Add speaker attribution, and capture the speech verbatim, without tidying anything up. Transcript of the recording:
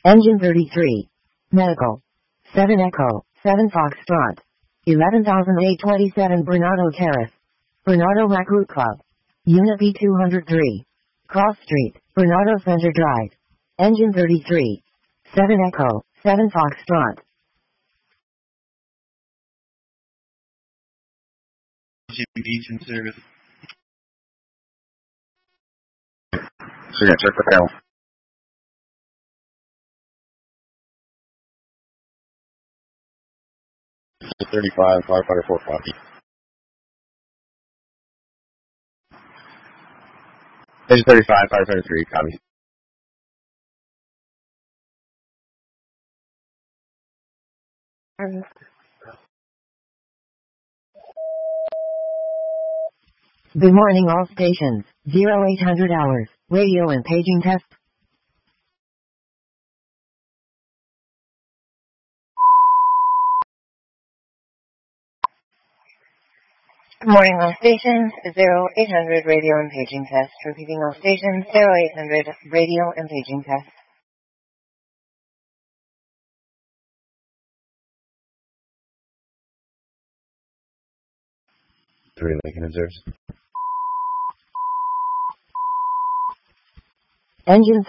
Speaker 1: Engine thirty-three. Medical. seven Echo, seven Foxtrot. eleven thousand eight hundred twenty-seven Bernardo Terrace. Bernardo Recruit Club. Unit B two oh three. Cross Street, Bernardo Center Drive. Engine thirty-three. seven Echo, seven Foxtrot.
Speaker 2: Beach in service.
Speaker 3: So yeah, check the mail. thirty-five, firefighter four copy. Engine thirty-five, firefighter three copy.
Speaker 1: Good morning all stations. zero eight hundred hours. Radio and paging test. Good morning all stations. zero eight hundred radio and paging test. Repeating all stations. zero eight hundred radio and paging test.
Speaker 3: Three Lincoln observes.
Speaker 1: Engine